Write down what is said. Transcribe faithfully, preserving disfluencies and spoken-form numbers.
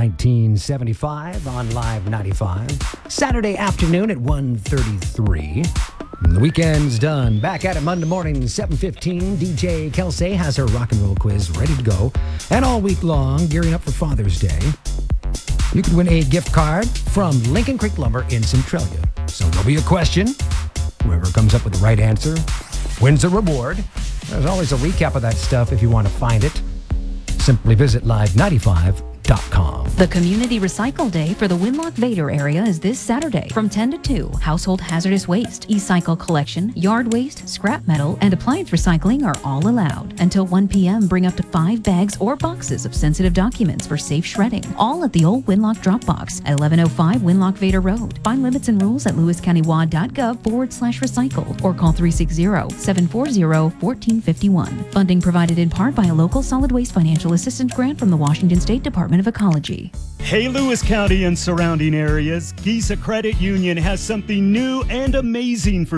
nineteen seventy-five on Live ninety-five. Saturday afternoon at one thirty-three. The weekend's done. Back at it Monday morning, seven fifteen. D J Kelsey has her rock and roll quiz ready to go. And all week long, gearing up for Father's Day. You could win a gift card from Lincoln Creek Lumber in Centralia. So there'll be a question. Whoever comes up with the right answer wins a reward. There's always a recap of that stuff if you want to find it. Simply visit live ninety-five dot com. The Community Recycle Day for the Winlock-Vader area is this Saturday from ten to two. Household hazardous waste, e-cycle collection, yard waste, scrap metal, and appliance recycling are all allowed. Until one p.m., bring up to five bags or boxes of sensitive documents for safe shredding. All at the old Winlock drop box at eleven oh five Winlock-Vader Road. Find limits and rules at lewis county w a d dot gov forward slash recycle or call three six zero, seven four zero, one four five one. Funding provided in part by a local solid waste financial assistance grant from the Washington State Department of Ecology. Hey, Lewis County and surrounding areas, Giza Credit Union has something new and amazing for